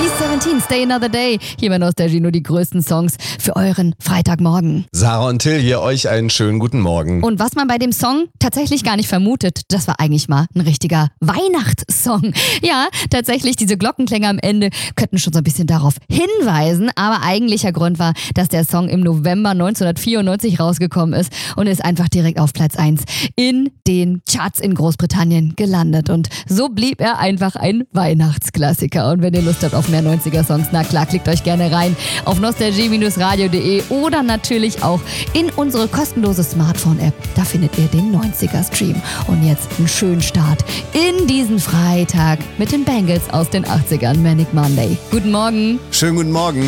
17, Stay Another Day. Hier bei Nostalgie nur die größten Songs für euren Freitagmorgen. Sarah und Till hier, euch einen schönen guten Morgen. Und was man bei dem Song tatsächlich gar nicht vermutet, das war eigentlich mal ein richtiger Weihnachtssong. Ja, tatsächlich, diese Glockenklänge am Ende könnten schon so ein bisschen darauf hinweisen, aber eigentlicher Grund war, dass der Song im November 1994 rausgekommen ist und ist einfach direkt auf Platz 1 in den Charts in Großbritannien gelandet. Und so blieb er einfach ein Weihnachtsklassiker. Und wenn ihr Lust habt auf mehr 90er-Songs, na klar, klickt euch gerne rein auf nostalgie-radio.de oder natürlich auch in unsere kostenlose Smartphone-App. Da findet ihr den 90er-Stream. Und jetzt einen schönen Start in diesen Freitag mit den Bangles aus den 80ern, Manic Monday. Guten Morgen. Schönen guten Morgen.